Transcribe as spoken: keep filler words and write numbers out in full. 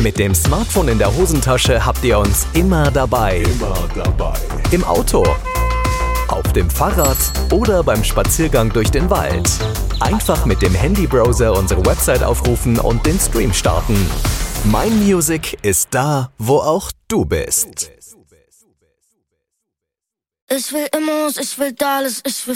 Mit dem Smartphone in der Hosentasche habt ihr uns immer dabei. Immer dabei. Im Auto, auf dem Fahrrad oder beim Spaziergang durch den Wald. Einfach mit dem Handybrowser unsere Website aufrufen und den Stream starten. Mein Music ist da, wo auch du bist. Ich will Immos, ich will alles, ich will